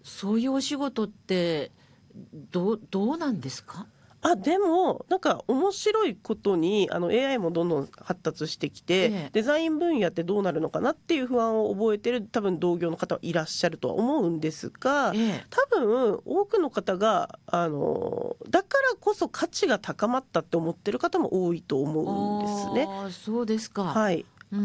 そういうお仕事ってどうなんですか？ でもなんか面白いことにAI もどんどん発達してきて、 ええデザイン分野ってどうなるのかなっていう不安を覚えてる多分同業の方はいらっしゃるとは思うんですが、 ええ多分多くの方がだからこそ価値が高まったって思ってる方も多いと思うんですね。 そうですか。 はい。 うん、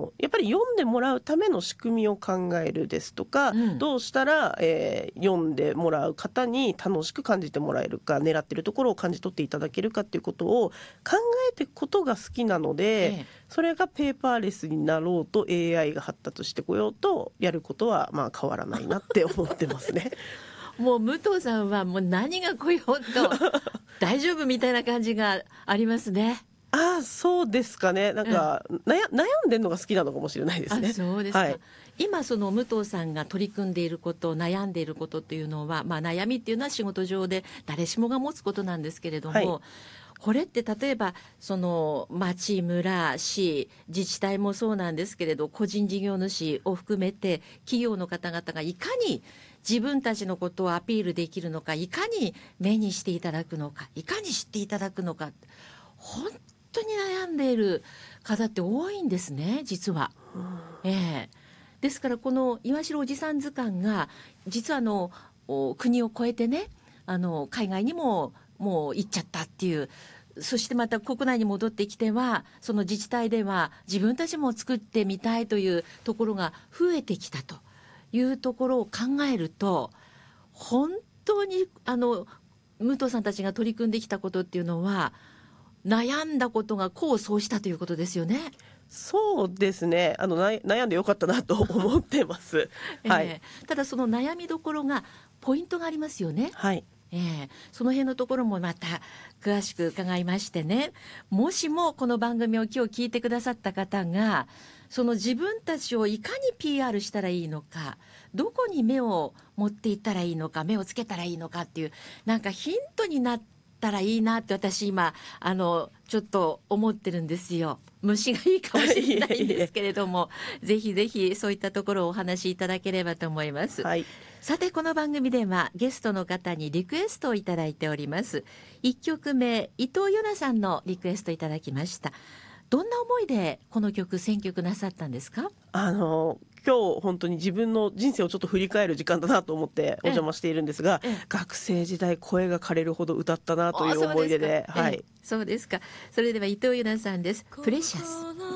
やっぱり読んでもらうための仕組みを考えるですとか、 うん、 どうしたら、読んでもらう方に楽しく感じてもらえるか、狙ってるところを感じ取っていただけるかっていうことを考えていくことが好きなので、 ええ。 それがペーパーレスになろうと AI が発達してこようとやることはまあ変わらないなって思ってますね。 もう武藤さんはもう何が来ようと大丈夫みたいな感じがありますね。 そうですかね。なんうん。 か悩んでるのが好きなのかもしれないですね。 そうですか。 はい。 今その武藤さんが取り組んでいること、悩んでいることっていうのは、悩みっていうのは仕事上で誰しもが持つことなんですけれどはい。 も、これって例えばその町、村、市、自治体もそうなんですけれど、個人事業主を含めて企業の方々がいかに自分たちのことをアピールできるのか、いかに目にしていただくのか、いかに知っていただくのか、本当に悩んでいる方って多いんですね、実は。ええ、ですからこの岩城おじさん図鑑が実は国を越えてね、海外にももう行っちゃったっていう、そしてまた国内に戻ってきてはその自治体では自分たちも作ってみたいというところが増えてきたというところを考えると、本当に武藤さんたちが取り組んできたことっていうのは悩んだことが功を奏したということですよね。 そうですね。悩んでよかったなと思ってます。はい。 ただその悩みどころがポイントがありますよね。 はい。 その辺のところもまた詳しく伺いましてね、もしもこの番組を今日聞いてくださった方がその自分たちをいかに PR したらいいのか、どこに目を持っていったらいいのか、目をつけたらいいのかっていう、なんかヒントになったらいいなって私今ちょっと思ってるんですよ。虫がいいかもしれないんですけれどもぜひぜひそういったところをお話しいただければと思います。 はい。 さてこの番組ではゲストの方にリクエストをいただいております。1曲目、伊藤優奈さんのリクエストいただきました。どんな思いでこの曲選曲なさったんですか？ 今日本当に自分の人生をちょっと振り返る時間だなと思ってお邪魔しているんですが、 ええ学生時代声が枯れるほど歌ったなという思い出で、はい。 そうですか。それでは伊藤優奈さんです。プレシャス。